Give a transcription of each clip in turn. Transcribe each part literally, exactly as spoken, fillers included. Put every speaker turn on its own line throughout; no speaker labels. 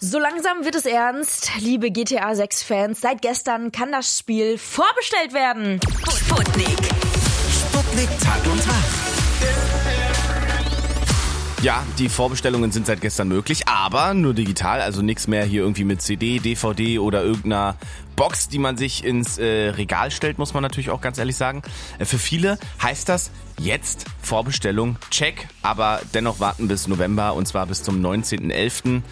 So langsam wird es ernst, liebe G T A sechs Fans. Seit gestern kann das Spiel vorbestellt werden.
Sputnik.
Sputnik Tag und Tag.
Ja, die Vorbestellungen sind seit gestern möglich, aber nur digital, also nichts mehr hier irgendwie mit C D, D V D oder irgendeiner Box, die man sich ins äh, Regal stellt, muss man natürlich auch ganz ehrlich sagen. Äh, für viele heißt das jetzt Vorbestellung, check, aber dennoch warten bis November und zwar bis zum neunzehnten elften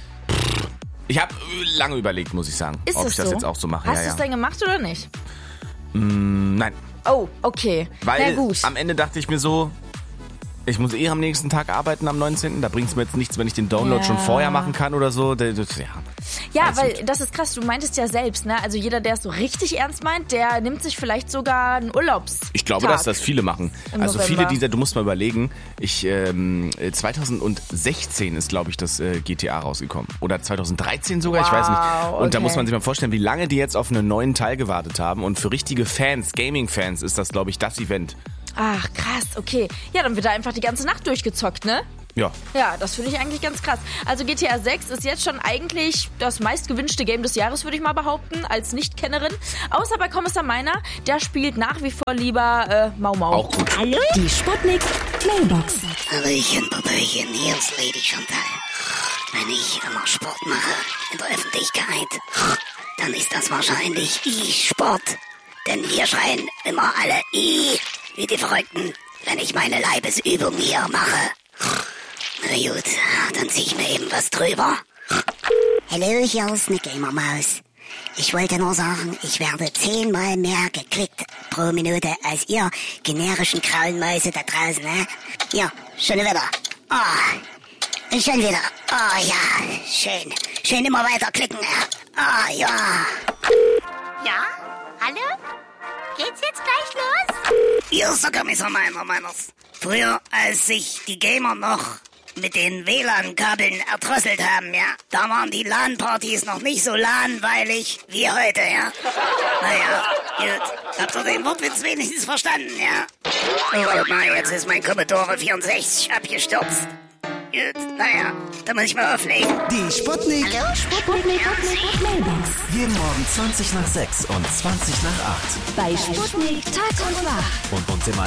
Ich habe lange überlegt, muss ich sagen,
Ist
ob
das
ich das
so?
jetzt auch so mache.
Hast
ja,
du es
ja.
denn gemacht oder nicht?
Mm, nein,
Oh, okay.
weil
Na gut.
am Ende dachte ich mir so, ich muss eh am nächsten Tag arbeiten am neunzehnten Da bringt es mir jetzt nichts, wenn ich den Download
Ja.
schon vorher machen kann oder so. Das, das, ja.
Ja,
Alles
weil
gut.
das ist krass, du meintest ja selbst, ne? Also jeder, der es so richtig ernst meint, der nimmt sich vielleicht sogar einen Urlaubs.
Ich glaube,
Tag.
dass das viele machen.
Im
Also
November.
viele dieser, du musst mal überlegen, ich ähm, zweitausendsechzehn ist, glaube ich, das äh, G T A rausgekommen. Oder zweitausenddreizehn sogar, ich weiß nicht. Und da
okay.
muss man sich mal vorstellen, wie lange die jetzt auf einen neuen Teil gewartet haben. Und für richtige Fans, Gaming-Fans, ist das, glaube ich, das Event.
Ach, krass, okay. Ja, dann wird da einfach die ganze Nacht durchgezockt, ne?
Ja.
Ja, das finde ich eigentlich ganz krass. Also G T A sechs ist jetzt schon eigentlich das meistgewünschte Game des Jahres, würde ich mal behaupten, als Nicht-Kennerin. Außer bei Kommissar Meiner, der spielt nach wie vor lieber äh, Mau Mau.
Auch gut.
Hallo? Die Sputnik Mailbox.
Hallöchen, Popöchen, hier ist Lady Chantal. Wenn ich immer Sport mache in der Öffentlichkeit, dann ist das wahrscheinlich E-Sport. Denn wir schreien immer alle I wie die Verrückten, wenn ich meine Leibesübung hier mache. Na gut, dann zieh ich mir eben was drüber. Hallo, hier ist eine Gamermaus. Ich wollte nur sagen, ich werde zehnmal mehr geklickt pro Minute als ihr generischen grauen Mäuse da draußen, ne? Ja, schon wieder. Oh, schon wieder. Oh ja, schön. Schön immer weiter klicken. Ah ja.
Ja? Hallo? Geht's jetzt gleich los?
Hier ist der Kommissar Meiner, Meiners. Früher, als sich die Gamer noch mit den W L A N-Kabeln erdrosselt haben, ja, da waren die LAN-Partys noch nicht so LAN-weilig wie heute, ja. Naja, gut. Habt ihr den Wortwitz wenigstens verstanden, ja? Oh, na, jetzt ist mein Commodore vierundsechzig abgestürzt. Gut, naja, da muss ich mal auflegen.
Die Sputnik.
Hallo, Sputnik.
Mailbox.
Jeden Morgen zwanzig nach sechs und zwanzig nach acht.
Bei Sputnik Tag und Nacht.
Und uns immer